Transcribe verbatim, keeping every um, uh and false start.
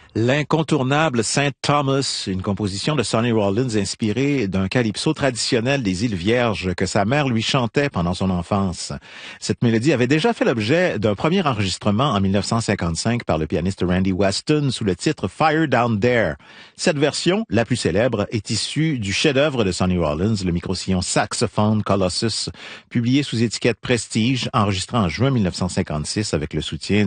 L'incontournable Saint Thomas, une composition de Sonny Rollins inspirée d'un calypso traditionnel des îles Vierges que sa mère lui chantait pendant son enfance. Cette mélodie avait déjà fait l'objet d'un premier enregistrement en mille neuf cent cinquante-cinq par le pianiste Randy Weston sous le titre Fire Down There. Cette version, la plus célèbre, est issue du chef-d'œuvre de Sonny Rollins, le microsillon Saxophone Colossus, publié sous étiquette Prestige, enregistré en juin mille neuf cent cinquante-six avec le soutien